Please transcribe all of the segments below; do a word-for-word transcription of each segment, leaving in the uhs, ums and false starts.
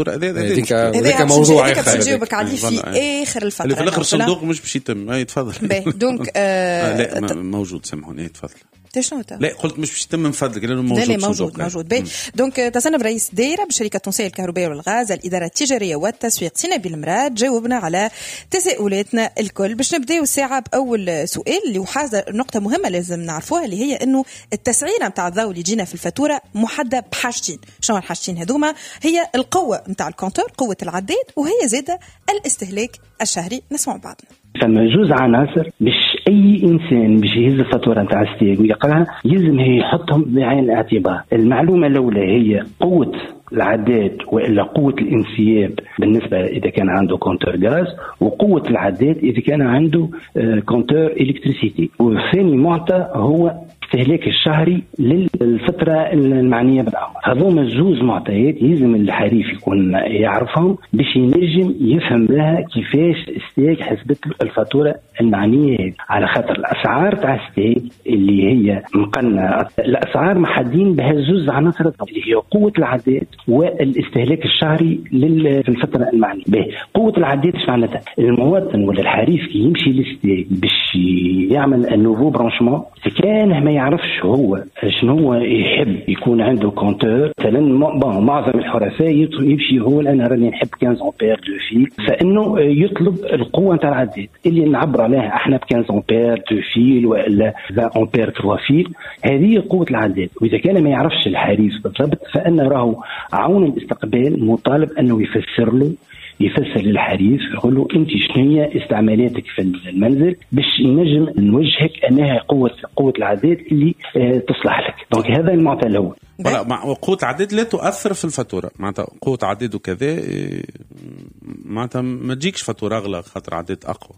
هذيك هذيك موضوع هذيك باش نجاوبك عليه في اخر الفتره. اللي في الاخر الصندوق مش باش يتم. اي تفضل. دونك آه لا موجود سامحوني تفضل. شنو لا قلت مش باش يتم من فضلك لانه موجود. لا موجود موجود باهي. دونك تصنف رئيس دائره بالشركه التونسيه للكهرباء والغاز الاداره التجاريه والتسويق سي نبيل مراد جاوبنا على تساؤلاتنا الكل. باش نبداو الساعه باول سؤال اللي وحاجه نقطه مهمه لازم نعرفوها اللي هي انه التسعيره نتاع الضوء اللي يجينا في الفاتوره محدده بحاجتين. شنو الحاجتين هذوما؟ هي القوه نتاع الكونتور قوه العداد وهي زاده الاستهلاك الشهري. نسمع بعضنا. فما جوز عناصر باش اي انسان باش يهز الفاتوره نتاع الستيك ويقراها لازم يحطهم بعين الاعتبار. المعلومه الاولى هي قوه العداد والا قوه الانسياب بالنسبه اذا كان عنده كونتور غاز، وقوه العداد اذا كان عنده كونتور الكتريسيتي. والثاني معطى هو الاستهلاك الشهري للفتره المعنيه بالامر. هذوما الزوز معطيات يلزم الحريف يكون يعرفهم باش ينجم يفهم لها كيفاش ستيك حسبت له الفاتوره المعنيه، على خاطر الاسعار تاع ستيك اللي هي مقننه الاسعار محددين بهالزوز عناصر اللي هي قوه العداد والاستهلاك الشهري للفتره المعنيه. قوه العداد ايش معناتها؟ المواطن ولا الحريف كي يمشي للستيك باش يعمل النوفو برانشمون كان ما يعرفش هو شنو هو يحب يكون عنده كونتور. مثلا معظم الحرفاء يمشي هو انا راني نحب خمسة امبير دو فيل، فانه يطلب القوه نتاع العداد اللي نعبر عليها احنا ب خمسة امبير دو فيل ولا عشرين امبير ثلاثة فيل. هذه قوه العداد. واذا كان ما يعرفش الحريف بالضبط فان راهو عون الاستقبال مطالب انه يفسر له يفسر للحريف يقول له انت شنو هي استعمالاتك في المنزل باش نجم نوجهك انها قوه قوه العداد اللي اه تصلح لك. دونك هذا المعطى الاول. مع قوه العداد لا تؤثر في الفاتوره. معناتها قوه عداد وكذا معناتها ما تجيكش فاتوره اغلى خاطر عداد اقوى.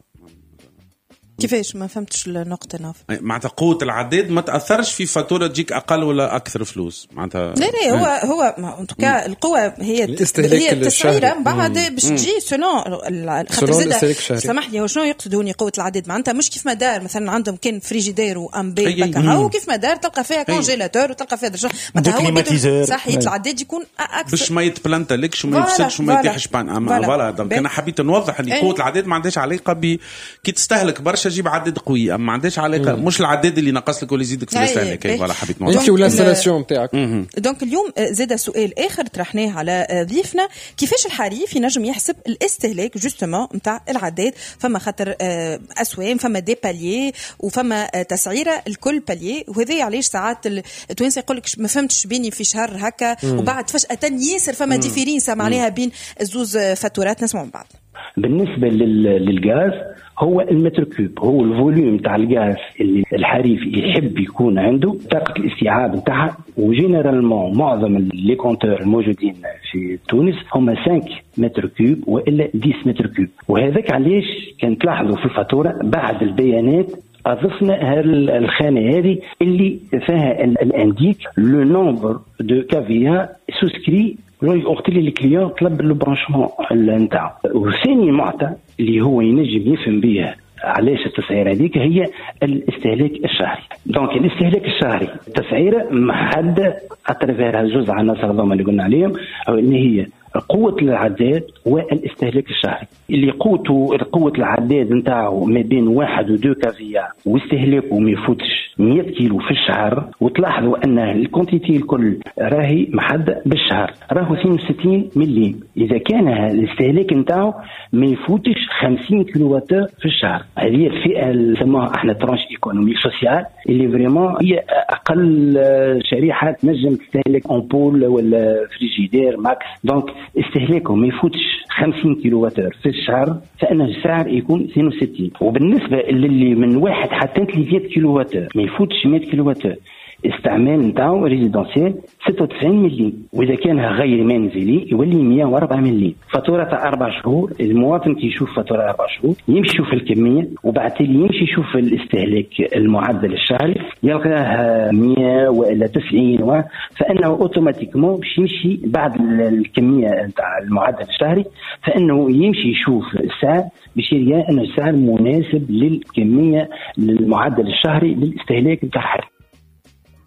كيفاش؟ ما فهمتش النقطة ناف. معناتها قوة العداد ما تأثرش في فاتورة تجيك أقل ولا أكثر فلوس. معناتها لا لا هو هو ما القوة هي هي التسعيرة بعد باش تجي سنو خاطر سامح لي هو شنو يقصدوني قوة العداد؟ معناتها مش كيف ما دار مثلا عندهم كان فريجيدير وأمبي بكا هو كيف ما دار تلقى فيها كونجيلاتور وتلقى فيها درجة معناتها صح العداد يكون أكثر باش ما يتبلنت لكش وما يفسدش وما يتيحش بان. أما فوالا دونك أنا حبيت نوضح أن قوة العداد ما عندهاش علاقة ب كي تستهلك برشا جيب عداد قوي، اما ما عندهاش علاقه مش العداد اللي نقص لك ولا يزيدك في الاستهلاك. ولا حبيت نوضح انت ولا الانستالاسيون نتاعك. دونك اليوم زاد سؤال اخر طرحناه على ضيفنا كيفاش الحريف ينجم يحسب الاستهلاك جوستومون نتاع العداد. فما خاطر اسوام فما دي باليي وفما تسعيره الكل باليي، وهذا علاش ساعات التوانسه يقول لك ما فهمتش بيني في شهر هكا وبعد فجاه ياسر فما ديفيرينس معناها بين الزوز فاتورات. نسمعوا من بعض. بالنسبه للغاز هو المتر كوب هو الفوليوم تاع الغاز اللي الحريف يحب يكون عنده طاقه الاستيعاب نتاعها. وجينيرالمون معظم لي كونتور الموجودين في تونس هما خمسة متر كوب والا عشرة متر كوب. وهذاك علاش كان تلاحظوا في الفاتوره بعد البيانات أضفنا الخانة هذه اللي فيها الانديك لو نومبر دو كافيا سوسكري وقت اللي الكليون طلب لو برانشمون نتاعو. وثاني معطى اللي هو ينجم يفهم به علاش التسعيره هذيك هي الاستهلاك الشهري. دونك الاستهلاك الشهري التسعيره محدده اترفيرها جزء عناصر هذوما اللي قلنا عليهم او ان هي قوة العداد والاستهلاك الشهري اللي قوته قوة العداد نتاعو ما بين واحد ودو كافيا واستهلاكه ما يفوتش مية كيلو في الشهر. وتلاحظوا أن الكونتيتي الكل راهي محدد بالشهر راهو اثنين وستين ملي. إذا كان الاستهلاك نتاعو ما يفوتش خمسين كيلوواتر في الشهر. هذه الفئة اللي سموها احنا ترانش ايكونوميك سوسيال اللي فريمون هي أقل شريحة تنجم تستهلك أمبول ولا فريجيدير ماكس. دونك استهلاكه ما يفوتش خمسين كيلوواتر في الشهر فإن السعر يكون اثنين وستين. وبالنسبة للي من واحد حتى ثلاثمية كيلوواتر ما يفوتش مية كيلوواتر استعمال نتاعو ريزيدونسيال ستة وتسعين ملي. واذا كان غير منزلي يولي مية وأربعة ملي. فاتوره تاع اربع شهور المواطن كي يشوف فاتوره اربع شهور يمشي يشوف الكميه وبعد تالي يمشي يشوف الاستهلاك المعدل الشهري يلقاه مية ولا تسعين و... فانه اوتوماتيكمون باش يمشي بعد الكميه تاع المعدل الشهري فانه يمشي يشوف السعر باش يلقى انه السعر مناسب للكميه للمعدل الشهري للاستهلاك نتاعها.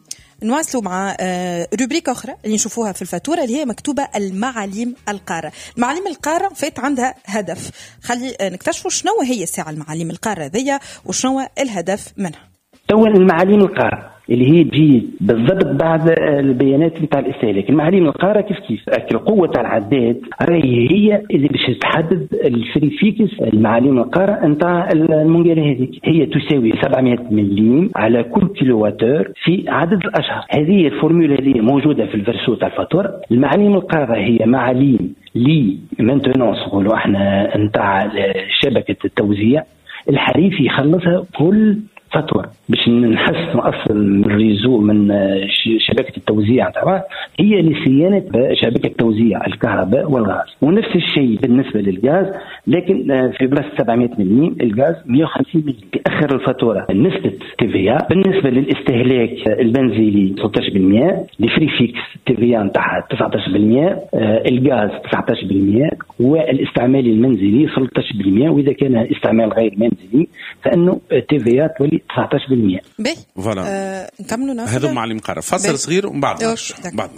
نواصلوا مع روبريك أخرى اللي نشوفوها في الفاتورة اللي هي مكتوبة المعاليم القارة. المعاليم القارة فات عندها هدف، خلي نكتشفوا شنو هي الساعة المعاليم القارة ذي وشنو الهدف منها. أولا المعاليم القارة اللي هي تجي بالضبط بعد البيانات نتاع الاستهلاك. المعاليم القارة كيف كيف القوة تاع العداد راهي هي اللي باش تحدد الفريفيكس المعاليم القارة نتاع المنقالة هذيك. هي تساوي سبعمائة مليم على كل كيلوواتور في عدد الأشهر. هذه الفورمولا اللي موجودة في الفرسو تاع الفاتورة. المعاليم القارة هي معاليم لي مانتونونس نقولوا احنا نتاع شبكة التوزيع. الحريف يخلصها كل فاتورة باش نحس اصل من الريزو من شبكه التوزيع تاعها هي لصيانه شبكه توزيع الكهرباء والغاز. ونفس الشيء بالنسبه للغاز، لكن في بلاصه سبعمائة مليم الغاز مئة وخمسين مليم. في اخر الفاتوره نسبه تي في إيه بالنسبه للاستهلاك البنزيني ستة عشر بالمئة، الفري فيكس تي في إيه نتاعها تسعة عشر بالمئة، الغاز تسعة عشر بالمئة، والاستعمال المنزلي ثلاثة عشر بالمئة، واذا كان استعمال غير منزلي فانه تي في إيه تولي تسعة عشر بالمئة. فوالا آه، نكملوا نفس هذا معلم قرار فصل صغير ومن بعد بعد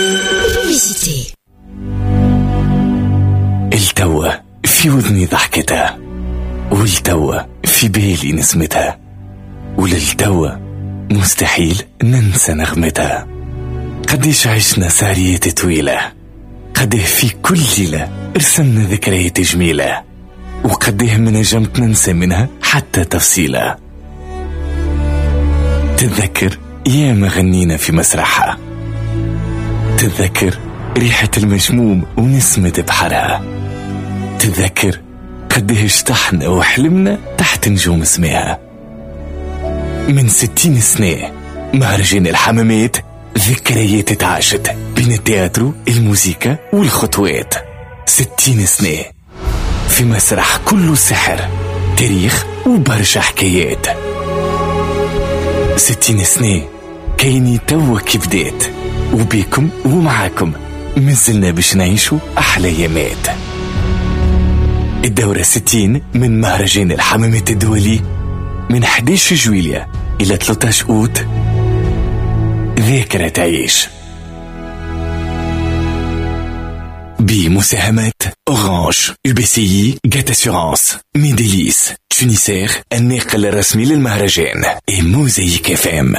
التوه في وذني ضحكتها، والتوه في بالي نسمتها، وللتوه مستحيل ننسى نغمتها. قديش عشنا ساريات طويلة، قديه في كل ليلة رسمنا ذكريات جميلة، وقديه من نجمت ننسى منها حتى تفصيلة. تتذكر يا ما غنينا في مسرحها، تتذكر ريحة المشموم ونسمة بحرها، تتذكر قديه اشتحنا وحلمنا تحت نجوم اسمها. من ستين سنة مهرجان الحمامات ذكريات تعاشت بين التياترو الموسيقى والخطوات. ستين سنة في مسرح كله سحر تاريخ وبرشا حكايات. ستين سنة كيني توا كي بدات، وبيكم ومعاكم مازلنا باش نعيشوا أحلى يامات. الدورة ستين من مهرجان الحمامات الدولي من أحد عشر جويلية إلى ثلاثة عشر أوت. ذاكرة تعيش بمساهمة أورانج، يو بي سي، جات أسيورانس، ميديليس، تونيسير، الناقل الرسمي للمهرجان، موزايك اف ام.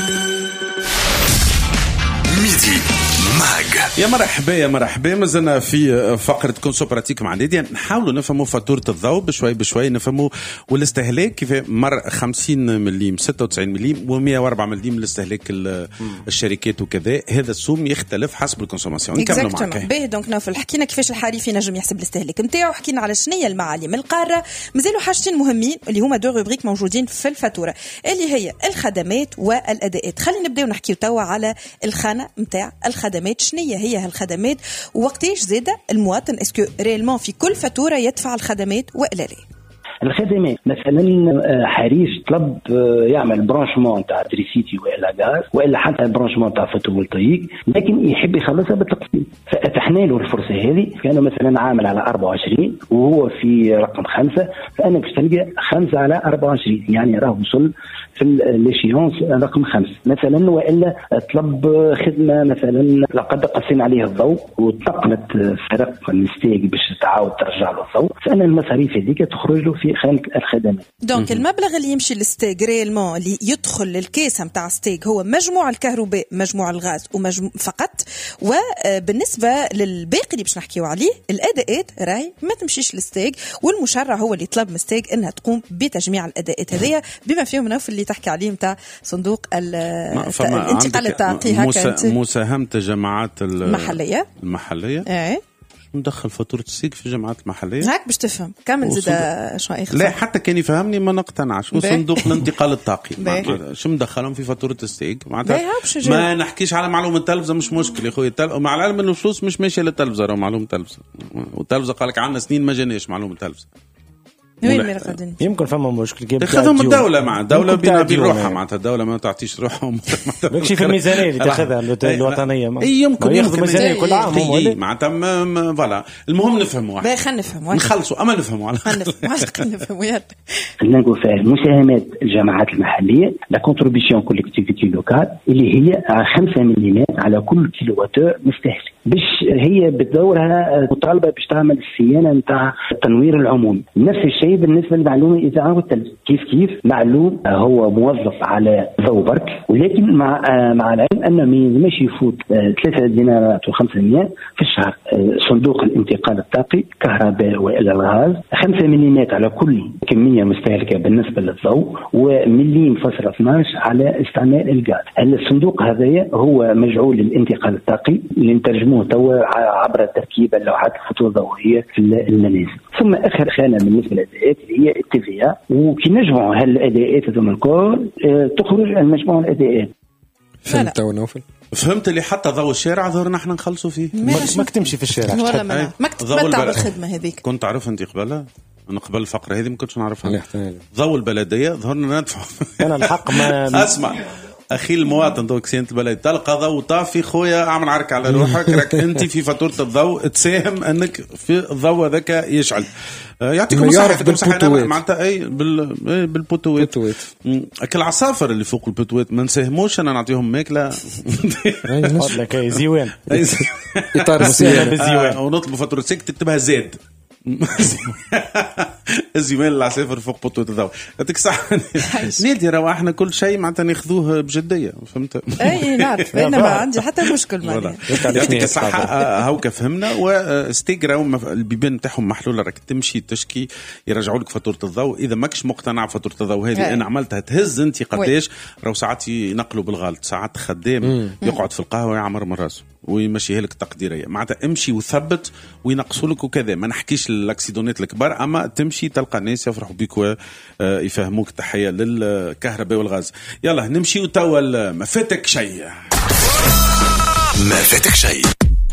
ميدي ماج. يا مرحبا يا مرحبا، مازلنا في فقرة كونسو براتيك مع نادية. نحاولوا نفهموا فاتورة الضوء بشوي بشوي، نفهموا والاستهلاك كيف مر خمسين مليم، ستة وتسعين مليم ومئة وأربعة مليم الاستهلاك الشركات وكذا. هذا السوم يختلف حسب الكونسوماسيون. نكملوا معك. باهي دونك نوفل حكينا كيفاش الحريفي نجم يحسب الاستهلاك نتاعو، حكينا على شنية المعالم القارة. مازالوا حاجتين مهمين اللي هما دو روبريك موجودين في الفاتورة اللي هي الخدمات والأداءات. خلينا نبداو نحكيو توا على الخانة نتاع الخدمات. شنية هي هالخدمات ووقتيش زادة المواطن اسكو ريالمون في كل فاتورة يدفع الخدمات وإلا لا؟ الخدمات مثلا حريف طلب يعمل برانشمون تاع تريسيتي والا غاز والا حتى برانشمون تاع فوتوفولتايك، لكن يحب يخلصها بالتقسيط. فاتحنا له الفرصه هذه. كانوا مثلا عامل على أربعة وعشرين وهو في رقم خمسة، فانا باش تلقى خمسة على أربعة وعشرين، يعني راه وصل في ليشيونس رقم خمسة مثلا. والا طلب خدمه مثلا لقد قسينا عليه الضوء وتقنت فرق الستيك باش تعاود ترجع له الضوء، فانا المصاريف هذيك تخرج له في خانه الخدمات. دونك المبلغ اللي يمشي للستيك ريالمون اللي يدخل للكيسه نتاع ستيك هو مجموع الكهرباء، مجموع الغاز ومجموع فقط. وبالنسبه للباقي اللي باش نحكيو عليه الاداءات راهي ما تمشيش للستيك، والمشرع هو اللي طلب من ستيك انها تقوم بتجميع الاداءات هذيا بما فيهم نوف اللي تحكي عليه نتاع صندوق الانتقال التعقي. هكا مساهمه الجماعات المحليه المحليه ايه ندخل فاتورة السيك في الجامعات المحلية هاك باش تفهم كامل زاد شو يخسر. لا حتى كان يفهمني ما نقتنعش. وصندوق الانتقال الطاقي شو مدخلهم في فاتورة السيك معناتها ما نحكيش على معلومة التلفزة. مش مشكلة يا خويا التل... مع العلم انه الفلوس مش ماشية للتلفزة، راه معلومة التلفزة. والتلفزة قالك عنا سنين ما جانيش معلومة التلفزة. يمكن فما مشكل تاخذهم الدوله مع الدوله بين بين روحها معناتها الدوله ما تعطيش روحها ماكش في الميزانيه اللي تاخذها الوطنيه اي يمكن ياخذ ميزانيه كل عام معناتها فوالا المهم نفهموا باهي خلينا نفهموا نخلصوا اما نفهموا على خلينا نفهموا يلا خلينا نقول فيها مساهمات الجماعات المحليه لا كونتريبيسيون كوليكتيفيتي لوكال اللي هي خمسة مليمات على كل كيلوواتور مستهلك باش هي بدورها مطالبه باش تعمل الصيانه نتاع التنوير العمومي. نفس الشيء بالنسبه للمعلومه الاذاعه والتلفزيون كيف كيف معلوم هو موظف على ضوء برك ولكن مع مع العلم انه ما يلزمش يفوت ثلاثة دينارات وخمسمائة في الشهر. صندوق الانتقال الطاقي كهرباء والى الغاز خمسة مليمات على كل كميه مستهلكه بالنسبه للضوء ومليم فاصلة اثناش على استعمال الغاز. الصندوق هذا هو مجعول للانتقال الطاقي اللي نترجموه توا عبر تركيب اللوحات الفوتوضوئيه في المنازل. ثم اخر خانه بالنسبه للاداءات اللي هي التي في ا وكي نجمعوا هالاداءات هذوما الكل تخرج المجموع الاداءات. فهمت ونوفل فهمت اللي حتى ضوء الشارع ظهرنا احنا نخلصوا فيه ما تمشي في الشارع ولا ما ما تتمتع بالخدمه هذيك. كنت تعرف انت قبلها انا قبل الفقره هذه ما كنتش نعرفها ضوء البلديه ظهرنا ندفع انا الحق ما اسمع اخي المواطن دوك سينت البلد تلقى ضوء طافي خويا اعمل عرك على روحك راك انت في فاتوره الضوء تساهم انك في الضوء هذاك يشعل يعطيكم صحه معناتها اي بال بالبوتويت اكل العصافر اللي فوق البوتويت ما نساهموش انا نعطيهم ماكله نقول لك اي زيوان اطار الزيوان ونطلب فاتوره سيك تكتبها زاد الزمان العسافر فوق بطوة الضوء يعطيك صحة نادي راه احنا كل شيء معناتها ناخذوه بجدية فهمت اي نعرف انا ما عندي حتى مشكل معاه يعطيك الصحة هاوكا فهمنا واستيقراو البيبان نتاعهم محلولة راك تمشي تشكي يرجعوا لك فاتورة الضوء إذا ماكش مقتنع بفاتورة الضوء هذه أنا عملتها تهز أنت قداش راهو ساعات ينقلوا بالغلط ساعات خدام يقعد في القهوة يعمر من راسه ويمشيها لك تقديريه معناتها امشي وثبت وينقصوا لك وكذا ما نحكيش الاكسيدونات الكبار اما تمشي تلقى الناس يفرحوا بك ويفهموك. تحيه للكهرباء والغاز. يلا نمشي وتوا ما فاتك شيء ما فاتك شيء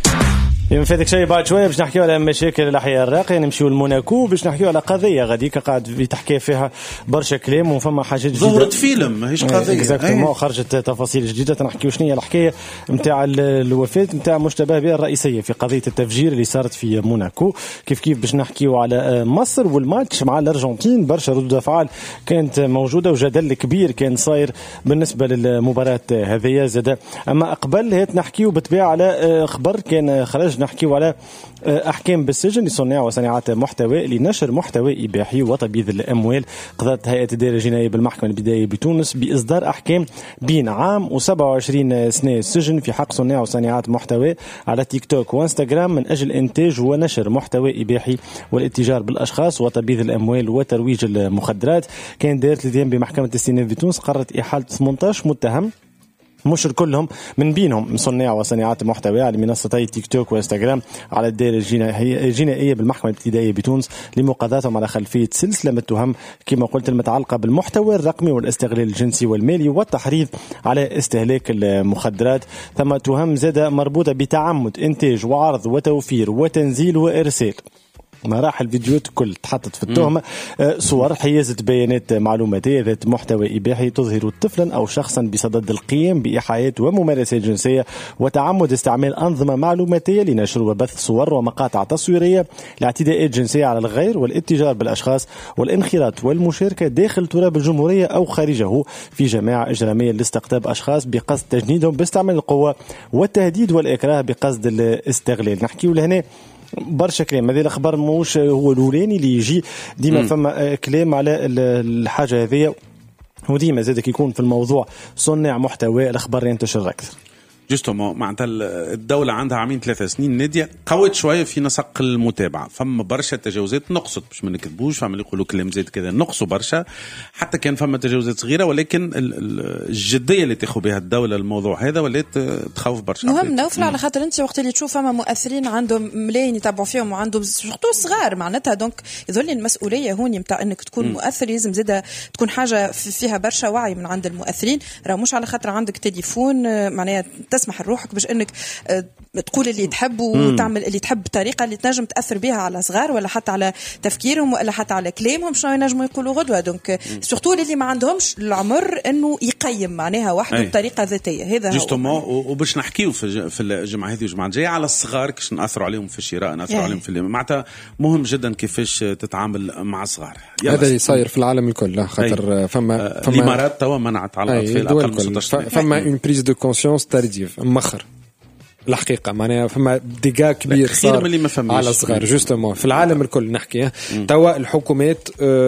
يوم فاتك شيء بعد شويه باش نحكيو على مشاكل الاحياء الراقيه نمشيو لموناكو باش نحكيو على قضيه غاديك قاعد في تحكي فيها برشا كلام وفما حاجات جديده ظهرت فيلم ماهيش قضيه اكزاكتومون خرجت تفاصيل جديده تنحكيو شنو هي الحكايه نتاع الوفاه نتاع مشتبه بها الرئيسيه في قضيه التفجير اللي صارت في موناكو. كيف كيف باش نحكيو على مصر والماتش مع الارجنتين برشا ردود افعال كانت موجوده وجدل كبير كان صاير بالنسبه للمباراه هذه زاد. اما قبل هات نحكيو بالطبيعه على خبر كان خرج نحكيو على أحكام بالسجن لصناع وصناعات محتوى لنشر محتوى إباحي وتبييض الأموال. قضت هيئة الدائرة الجنائية بالمحكمة البدائية بتونس بإصدار أحكام بين عام وسبعة وعشرين سنة سجن في حق صناع وصناعات محتوى على تيك توك وإنستغرام من أجل إنتاج ونشر محتوى إباحي والاتجار بالأشخاص وتبييض الأموال وترويج المخدرات. كان دائرة الإدان بمحكمة الاستئناف بتونس قررت إحالة ثمانية عشر متهم مش كلهم من بينهم صناع وصناعات محتوى على منصتي تيك توك وانستغرام على الدائرة الجنائية بالمحكمة الابتدائية بتونس لمقاضاتهم على خلفية سلسلة من التهم كما قلت المتعلقة بالمحتوى الرقمي والاستغلال الجنسي والمالي والتحريض على استهلاك المخدرات. ثم تهم زادة مربوطة بتعمد إنتاج وعرض وتوفير وتنزيل وإرسال مراحل فيديوهات كل تحطت في التهمة صور حيازة بيانات معلوماتية ذات محتوى إباحي تظهر طفلا أو شخصا بصدد القيام بإيحاءات وممارسات جنسية وتعمد استعمال أنظمة معلوماتية لنشر وبث صور ومقاطع تصويرية لاعتداءات جنسية على الغير والاتجار بالأشخاص والانخراط والمشاركة داخل تراب الجمهورية أو خارجه في جماعة إجرامية لاستقطاب أشخاص بقصد تجنيدهم باستعمال القوة والتهديد والإكراه بقصد الاستغلال. نحكي لهنا برشا كلام هذه الأخبار موش هو الأولاني اللي يجي ديما فما كلام على الحاجة هذه وديما زادك يكون في الموضوع صنع محتوى الأخبار ينتشر أكثر. جستومون معناتها الدولة عندها عامين ثلاثة سنين نادية قوت شوية في نسق المتابعة فما برشا تجاوزات نقصت باش ما نكذبوش فما اللي يقولوا كلام زيت كذا نقصوا برشا حتى كان فما تجاوزات صغيرة ولكن الجدية اللي تاخذ بها الدولة الموضوع هذا ولات تخوف برشا. مهم نوفل على خاطر انت وقت اللي تشوف فما مؤثرين عندهم ملايين يتابعوا فيهم وعندهم سورتو صغار معناتها دونك يظل المسؤولية هوني متاع انك تكون م. مؤثر لازم زيادة تكون حاجة فيها برشا وعي من عند المؤثرين. راه مش على خاطر عندك تليفون معناها تسمح لروحك باش انك تقول اللي تحب وتعمل اللي تحب بطريقه اللي تنجم تاثر بها على صغار ولا حتى على تفكيرهم ولا حتى على كلامهم شنو ينجموا يقولوا غدوه. دونك سورتو اللي ما عندهمش العمر انه يقيم معناها وحده بطريقه ذاتيه. هذا جوستومون. وباش نحكيو في في الجمعه هذه والجمعه الجايه على الصغار كيفاش ناثروا عليهم في الشراء ناثروا يعني. عليهم في معناتها مهم جدا كيفاش تتعامل مع الصغار. هذا اللي صاير في العالم الكل خاطر فما فما الامارات توا منعت على الاطفال اقل من ستة عشر. فما اون بريز دو كونسيونس تارديف مخر الحقيقه معناها فما ديغا كبير صار على الصغار جوستومون في العالم الكل نحكي. توا الحكومات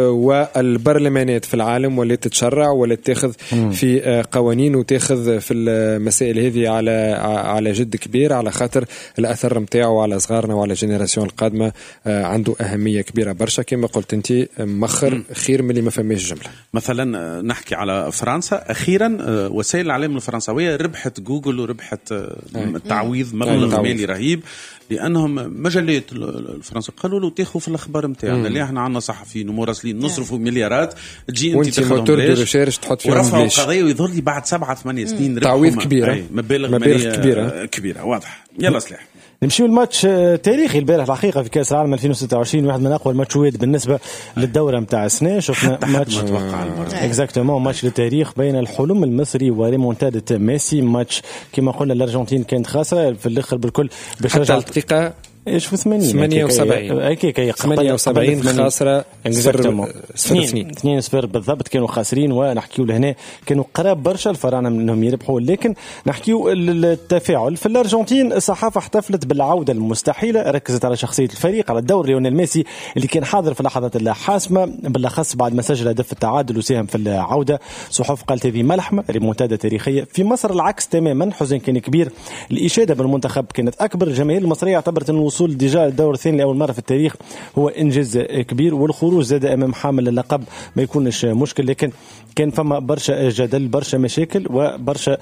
والبرلمانات في العالم ولا تتشرع ولا تاخذ في قوانين وتاخذ في المسائل هذه على على جد كبير على خاطر الاثر نتاعو على صغارنا وعلى الجينيراسيون القادمه عنده اهميه كبيره برشا. كما قلت انت مخر خير من اللي ما فماش جمله. مثلا نحكي على فرنسا اخيرا وسائل الاعلام الفرنسويه ربحت جوجل وربحت تعويض مبلغ مالي رهيب لانهم مجلات الفرنسا قالوا له تاخذوا في الاخبار نتاعنا اللي احنا عندنا صحفيين ومراسلين نصرفوا مليارات تجي انت تاخذهم بلاش ورفعوا قضيه ويظهر لي بعد سبعة ثمانية سنين تعويض كبيره مبالغ ماليه كبيره كبيره واضح. يلا سلاح نمشيو الماتش تاريخي البارح الحقيقه في كاس العالم ألفين وستة وعشرين واحد من اقوى الماتشات بالنسبه للدوره نتاع السنه. شفنا ماتش اكزاكتومون ماتش للتاريخ بين الحلم المصري وريمونتادا ميسي. ماتش كما قلنا الارجنتين كانت خاسره في الاخر بالكل باش رجع الدقيقه ايش في ثمانين ثمانية وسبعين هيك هي ثمانية وسبعين خاسره صفر اثنين اثنين صفر بالضبط كانوا خاسرين. ونحكيو لهنا كانوا قراب برشا الفراعنه منهم يربحوا لكن نحكيو التفاعل في الارجنتين. الصحافه احتفلت بالعوده المستحيله ركزت على شخصيه الفريق على الدور ليونيل ميسي اللي كان حاضر في اللحظات الحاسمه بالاخص بعد ما سجل هدف التعادل وساهم في العوده. صحف قالت هذه ملحمه ريمونتادا تاريخيه. في مصر العكس تماما حزن كان كبير. الاشاده بالمنتخب كانت اكبر. الجماهير المصريه اعتبرت انه الوصول ديجا الدور الثاني لأول مرة في التاريخ هو إنجاز كبير والخروج زاد أمام حامل اللقب ما يكونش مشكل. لكن كان فما برشا جدل برشا مشاكل وبرشا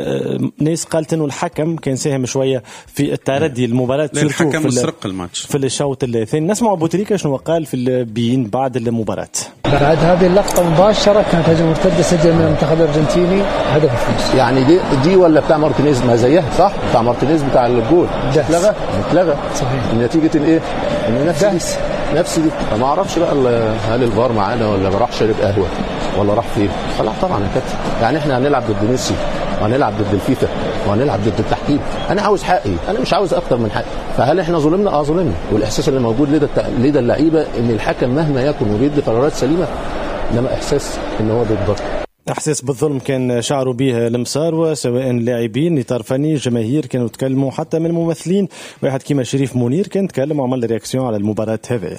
ناس قالت إنه الحكم كان ساهم شوية في التردي المباراة. الحكم مسرق الماتش في الشوط الثاني. نسمع أبو تريكة شنو قال في البيين بعد المباراة. بعد هذه اللقطة مباشرة كانت هجمة مرتدة سجل من المنتخب الأرجنتيني هدف الفوز. يعني دي دي ولا بتاع مارتينيز ما زيها صح؟ بتاع مارتينيز بتاع الجول اتلغى اتلغى صحيح. نتيجة الايه؟ ان نفس نفس دي فما اعرفش بقى هل الفار معانا ولا ما راح شرب قهوه ولا راح فين. لا طبعا يا كابتن يعني احنا هنلعب ضد ميسي وهنلعب ضد الفيفا وهنلعب ضد التحكيم. انا عاوز حقي انا مش عاوز اكتر من حقي. فهل احنا ظلمنا؟ اه ظلمنا. والاحساس اللي موجود لدى لدى اللعيبه ان الحكم مهما يكن وبيدي قرارات سليمه انما احساس ان هو ضد احساس بالظلم كان شعروا به المسار سواء اللاعبين اطار فني جماهير كانوا يتكلموا حتى من الممثلين. واحد كيما شريف منير كان تكلم وعمل رياكسيون على المباراه هذه.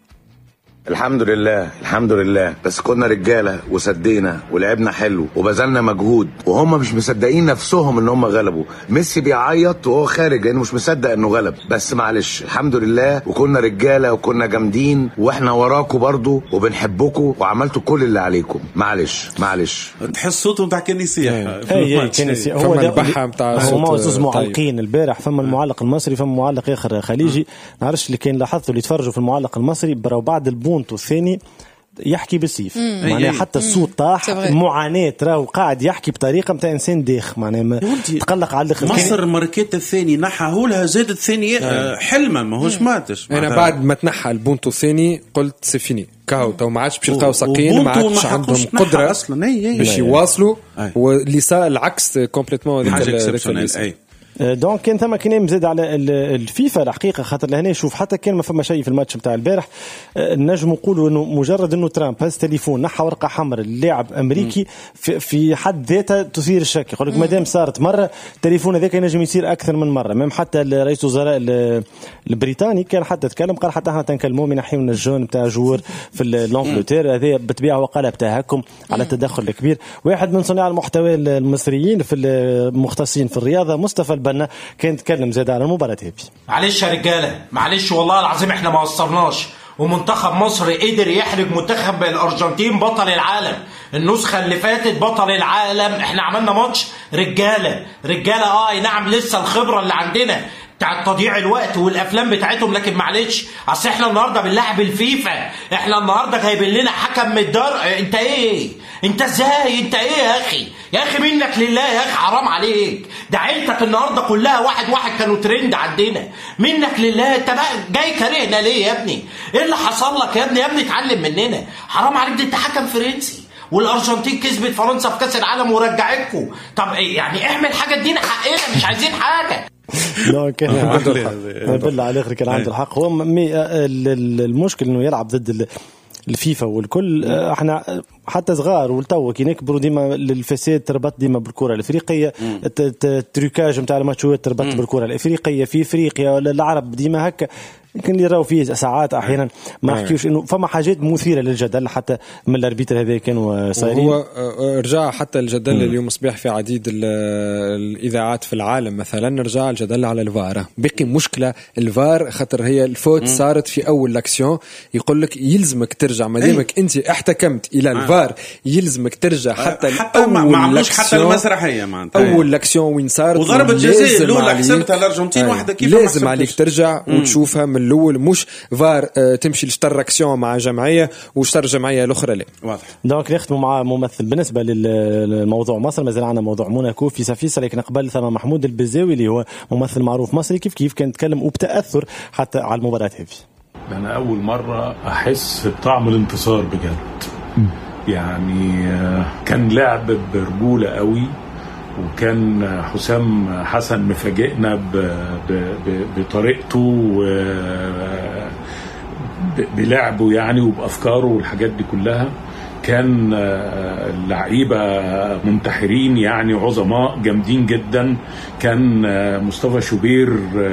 الحمد لله الحمد لله بس كنا رجاله وسدينا ولعبنا حلو وبذلنا مجهود وهم مش مصدقين نفسهم ان هم غلبوا. ميسي بيعيط وهو خارج لانه مش مصدق انه غلب. بس معلش الحمد لله وكنا رجاله وكنا جامدين واحنا وراكم برضو وبنحبكم وعملتوا كل اللي عليكم. معلش معلش تحس صوتهم بتاع كنيسيه. اي كنيسيه هو البحه بتاع هما زوز معلقين البارح. فما المعلق المصري فما معلق اخر خليجي نعرفش اللي كان لاحظته اللي يتفرجوا في المعلق المصري براو بعد البون الثاني يحكي بالسيف معناها حتى الصوت طاح معاناة راهو قاعد يحكي بطريقة متاع إنسان داخ معناها تقلق على الآخر. مصر ماركيت الثاني نحى لها زاد الثاني حلمة ما هوش ماتش. أنا بعد ما تنحى البونتو الثاني قلت سيفيني كاو تو ما عادش باش يلقاو ساقين ما عادش عندهم قدرة باش يواصلوا واللي صار العكس كومبليتمون هذيك. دونك كان ثم كلام زاد على الفيفا الحقيقه خاطر لهنا شوف حتى كان ما فما شيء في الماتش نتاع البارح نجم نقولوا انه مجرد انه ترامب هز تليفون نحى ورقه حمراء اللاعب امريكي في, في حد ذاتها تثير الشك. يقول لك ما دام صارت مره التليفون هذاك ينجم يصير اكثر من مره. مم حتى رئيس وزراء البريطاني كان حتى تكلم قال حتى احنا تنكلموا من نحيو من الجون نتاع جوور في اللانجلتير هذا بطبيعه وقال بتهكم على التدخل الكبير. واحد من صناع المحتوى المصريين في المختصين في الرياضه مصطفى البنا كان تكلم زاد على المباراة هذه. معلش يا رجاله معلش والله العظيم احنا ما قصرناش ومنتخب مصر قدر يحرج منتخب الارجنتين بطل العالم النسخه اللي فاتت بطل العالم. احنا عملنا ماتش رجاله رجاله اه نعم لسه الخبره اللي عندنا بتاع تضييع الوقت والافلام بتاعتهم. لكن معلش اصل احنا النهارده بنلعب الفيفا، احنا النهارده جايبين لنا حكم من الدار. انت ايه؟ انت ازاي؟ انت ايه يا اخي؟ يا اخي منك لله يا اخي، حرام عليك. ده عيلتك النهارده كلها واحد واحد كانوا ترند عندنا. منك لله، انت بقى جاي كارهنا ليه يا ابني؟ ايه اللي حصل لك يا ابني؟ يا ابني اتعلم مننا، حرام عليك. ده انت حكم فرنسي والارجنتين كسبت فرنسا في كاس العالم ورجعتكم. طب ايه يعني؟ اعمل حاجه ادينا حقنا، مش عايزين حاجه. لا كان عنده الحق بالله على الاخر، كان عنده الحق. هو المشكل انه يلعب ضد الفيفا والكل. احنا حتى صغار والتو كي نكبروا ديما الفساد تربط ديما بالكره الافريقيه، التريكاج نتاع الماتشات تربط بالكره الافريقيه في افريقيا. العرب ديما هكا يمكن اللي راهو فيه ساعات احيانا ما نحكيوش انه فما حاجات مثيره للجدل حتى من الاربيتر هذا كانوا صايرين. هو رجع حتى الجدل مم. اليوم صباح في عديد الاذاعات في العالم مثلا رجع الجدل على الفار. بقي مشكله الفار خاطر هي الفوت مم. صارت في اول لاكسيون، يقول لك يلزمك ترجع ما دامك انت احتكمت الى الفار يلزمك ترجع حتى حتى ما عملوش حتى المسرحيه معناتها اول لاكسيون وين صارت وضربه جزاء الاولى حسبتها الارجنتين واحده كيف لازم عليك ترجع مم. وتشوفها من الاول، مش فار اه تمشي لشتراكسيون مع جمعيه وشتر جمعيه الاخرى. لا واضح. دونك نختموا مع ممثل. بالنسبه للموضوع مصر مازال عندنا موضوع موناكو في سفيسه، لكن قبل ثم محمود البزاوي اللي هو ممثل معروف مصري كيف كيف كان يتكلم وبتاثر حتى على المباراه هذه. انا اول مره احس بطعم الانتصار بجد. يعني كان لعب برجوله قوي، وكان حسام حسن مفاجئنا بطريقته بلعبه يعني وبأفكاره والحاجات دي كلها. كان اللعيبة منتحرين يعني عظماء جامدين جدا. كان مصطفى شوبير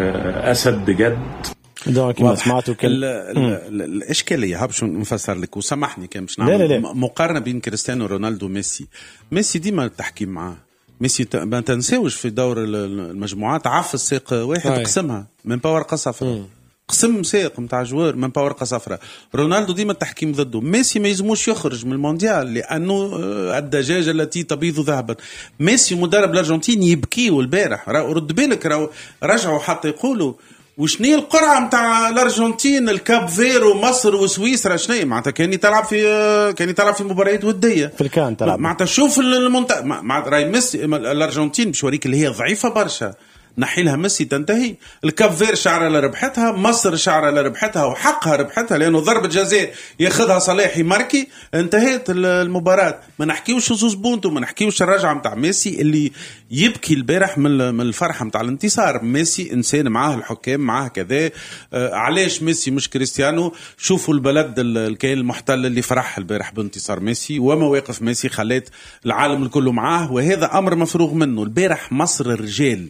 أسد بجد. ده كما سمعتوا كل الاشكاليه هبش نفسر لك وسامحني كان مش نعمل مقارنه بين كريستيانو رونالدو وميسي. ميسي ديما التحكيم معاه. ميسي ما تنساوش في دور المجموعات عف الساق واحد قسمها من باور صفراء، قسم ساق نتاع جوار من باور صفراء. رونالدو ديما التحكيم ضده. ميسي ما يلزموش يخرج من المونديال لانه الدجاجه التي تبيض ذهبا. ميسي مدرب الارجنتين يبكيوا البارح، رد بالك راهو رجعوا حتى يقولوا وشني القرعه نتاع الارجنتين الكاب فيرو مصر وسويسرا شنو معناتها كان تلعب في كان تلعب في مباريات وديه في الكان تلعب معناتها شوف المنت مع راي ميسي الارجنتين باش يوريك اللي هي ضعيفه برشا نحيلها ميسي تنتهي. الكاب فير شعر لربحتها، مصر شعر لربحتها وحقها ربحتها لانه ضربه جزاء ياخذها صلاح ماركي انتهت المباراه. ما نحكيوش زوز بونتو، ما نحكيوش الرجعه نتاع ميسي اللي يبكي البارح من الفرحه نتاع الانتصار. ميسي انسان معاه الحكام معاه كذا. آه علاش ميسي مش كريستيانو؟ شوفوا البلد الكيان المحتل اللي فرح البارح بانتصار ميسي ومواقف ميسي خلات العالم الكل معاه، وهذا امر مفروغ منه. البارح مصر الرجال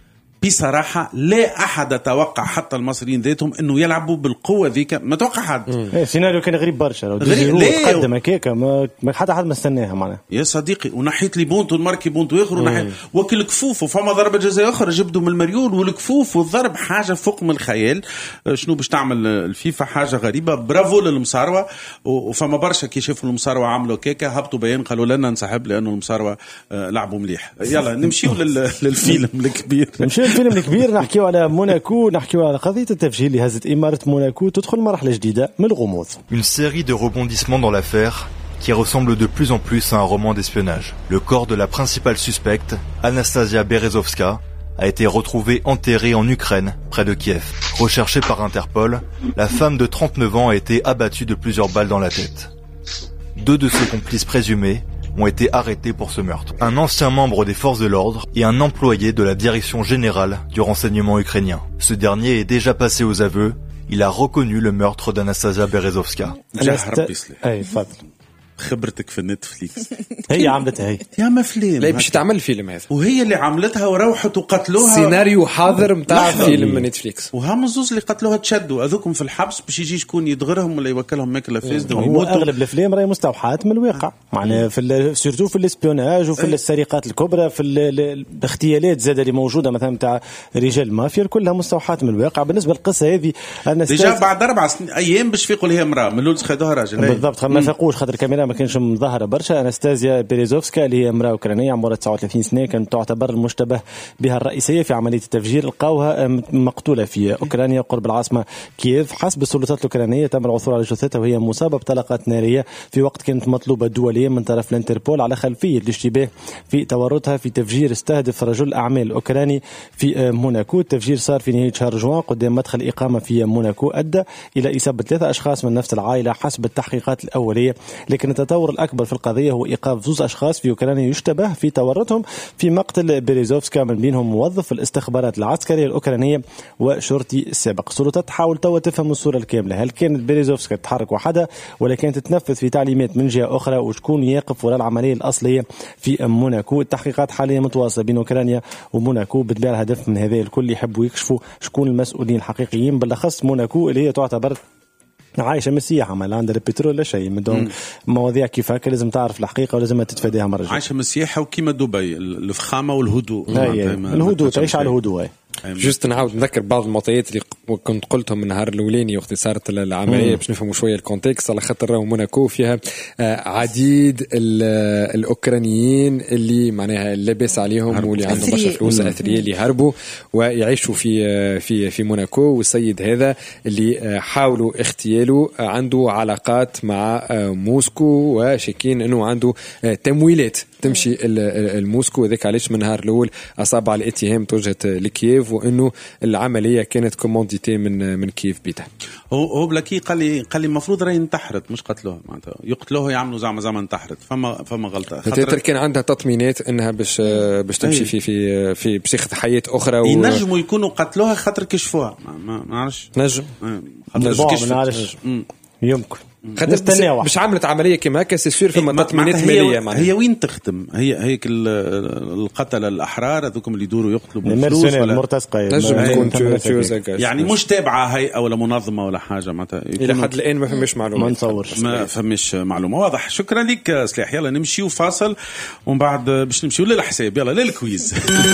بصراحة لا أحد توقع حتى المصريين ذاتهم إنه يلعبوا بالقوة ذيك، ما توقع حد. إيه سيناريو كان غريب برشا. غريب تقدم هكاك ما حتى حد ما استناها معنا. يا صديقي ونحيت لي بونتو الماركي بونتو يخرج نحيت وكل كفوف وفما ضربة جزاء أخرى جبدوا من المريول والكفوف والضرب حاجة فوق من الخيال. شنو باش تعمل الفيفا؟ حاجة غريبة. برافو للمصاروة. وفما برشا كي شافوا المصاروة عملوا كيكا هبطوا بيان قالوا لنا نسحب لأنه المصاروة لعبوا مليح. يلا نمشيو للفيلم الكبير. الفيلم الكبير نحكيو على موناكو، نحكيو على قضية التفجير اللي هزت إمارة موناكو تدخل مرحلة جديدة من الغموض. Une série de rebondissements dans l'affaire qui ressemble de plus en plus à un roman d'espionnage. Le corps de la principale suspecte, Anastasia Berezovska, a été retrouvé enterré en Ukraine, près de Kiev. Recherchée par Interpol, la femme de trente-neuf ans a été abattue de plusieurs balles dans la tête. Deux de ses complices présumés ont été arrêtés pour ce meurtre. Un ancien membre des forces de l'ordre et un employé de la direction générale du renseignement ukrainien. Ce dernier est déjà passé aux aveux. Il a reconnu le meurtre d'Anastasia Berezovska. خبرتك في نتفليكس هي عملتها هي يا ما فيلم لا باش تعمل فيلم هذا وهي اللي عملتها وروحت وقتلوها سيناريو حاضر نتاع فيلم نتفليكس وهم الزوز اللي قتلوها تشدوا اذوكم في الحبس باش يجي شكون يدغرهم ولا يوكلهم ماكله فاسده ويموتوا. اغلب الافلام راهي مستوحاه من الواقع معناها في سورتو في الاسبيوناج وفي السرقات الكبرى في الاغتيالات زاده اللي موجوده مثلا نتاع رجال المافيا كلها مستوحاه من الواقع. بالنسبه للقصه هذه ديجا بعد اربع ايام باش يفيقوا لها امراه من الاول خدوها راجل بالضبط ما فاقوش خاطر الكاميرا ما كانش مظاهره برشا. انستازيا بيريزوفسكا اللي هي امراه اوكرانيه عمرها تسعة وثلاثين سنه كانت تعتبر المشتبه بها الرئيسيه في عمليه التفجير، لقاوها مقتوله في اوكرانيا قرب العاصمه كييف. حسب السلطات الاوكرانيه تم العثور على جثتها وهي مصابه بطلقات ناريه في وقت كانت مطلوبه دوليا من طرف الانتربول على خلفيه الاشتباه في تورطها في تفجير استهدف رجل اعمال اوكراني في موناكو. التفجير صار في نهايه شهر جوان قدام مدخل اقامه في موناكو ادى الى اصابه ثلاثه اشخاص من نفس العائله حسب التحقيقات الاوليه، لكن التطور الاكبر في القضيه هو ايقاف زوج اشخاص في اوكرانيا يشتبه في تورطهم في مقتل بيريزوفسكا، من بينهم موظف الاستخبارات العسكريه الاوكرانيه وشرطي سابق. السلطات تحاول توا تفهم الصوره الكامله، هل كانت بيريزوفسكا تتحرك وحدها ولا كانت تتنفذ في تعليمات من جهه اخرى، وشكون يقف وراء العمليه الاصليه في موناكو. التحقيقات حاليا متواصله بين اوكرانيا وموناكو، بالطبع الهدف من هذا الكل يحبوا يكشفوا شكون المسؤولين الحقيقيين، بالاخص موناكو اللي هي تعتبر عايشه من السياحه، ما عندها البترول لا شيء من دون مواضيع كيف هكا. لازم تعرف الحقيقه ولازم تتفاداها مره جايه. عايشه من السياحه وكيما دبي الفخامه والهدوء. الهدوء تعيش على الهدوء. جست نعاود نذكر بعض المعطيات اللي كنت قلتهم من النهار الاولاني وقت صارت العمليه باش نفهموا شويه الكونتكست، على خاطر راهو موناكو فيها عديد الاوكرانيين اللي معناها لاباس عليهم واللي عندهم برشا فلوس اثرياء اللي هربوا ويعيشوا في في في موناكو. والسيد هذا اللي حاولوا اغتياله عنده علاقات مع موسكو وشاكين انه عنده تمويلات تمشي الموسكو، وذاك علاش من النهار الاول اصاب على الاتهام توجهت لكييف وانه العمليه كانت كومونديتي من من كييف بيتها. هو هو بلاكي قال لي قال لي المفروض راهي انتحرت مش قتلوها، معناتها يقتلوها يعملوا زعما زعما انتحرت. فما فما غلطه خاطر كان عندها تطمينات انها باش باش تمشي في في في بصيغه حياه اخرى. ينجموا و... يكونوا قتلوها خاطر كشفوها، ما نعرفش. نجم خاطر يمكن خاطر مش عملت عمليه كما هكا سي سور فما تطمينات ماليه. معناها هي وين تخدم؟ هي هيك القتله الاحرار هذوكم اللي يدوروا يقتلوا بالفلوس ولا مرتزقه يعني مش تابعه هيئه ولا منظمه ولا حاجه معناتها. الى حد الان ما فماش معلومه، ما نتصورش ما فماش معلومه. واضح. شكرا لك سلاح. يلا نمشي وفاصل ومن بعد باش نمشيو للحساب. يلا للكويز.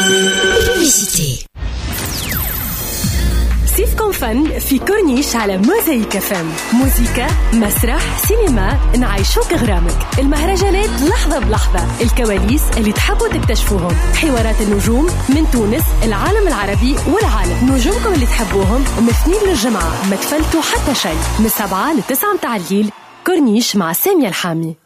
سيفكم فن في كورنيش على موزايك فم. موسيقى، مسرح، سينما، نعيشوك غرامك. المهرجانات لحظة بلحظة، الكواليس اللي تحبوا تكتشفوهم، حوارات النجوم من تونس، العالم العربي والعالم. نجومكم اللي تحبوهم مثنين للجمعة، ما تفلتوا حتى شيء. من سبعة لتسعة متاع الليل، كورنيش مع سامية الحامي.